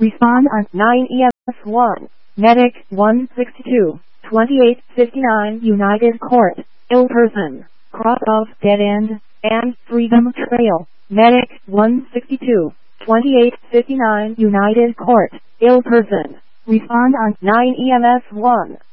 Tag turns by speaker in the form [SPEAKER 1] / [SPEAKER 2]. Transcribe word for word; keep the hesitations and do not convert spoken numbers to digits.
[SPEAKER 1] Respond on nine E M S one. Medic one sixty-two, twenty-eight fifty-nine United Court, ill person, cross of Dead End, and Freedom Trail. Medic one sixty-two, twenty-eight fifty-nine United Court, ill person. Respond on nine E M S one.